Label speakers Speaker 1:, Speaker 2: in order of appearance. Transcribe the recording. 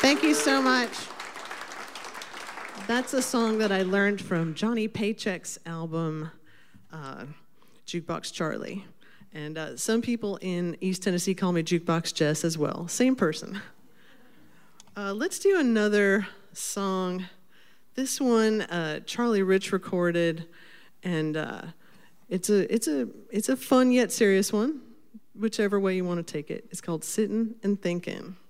Speaker 1: Thank you so much. That's a song that I learned from Johnny Paycheck's album, Jukebox Charlie. And some people in East Tennessee call me Jukebox Jess as well. Same person. Let's do another song. This one, Charlie Rich recorded, and it's a fun yet serious one, whichever way you want to take it. It's called Sittin' and Thinkin'.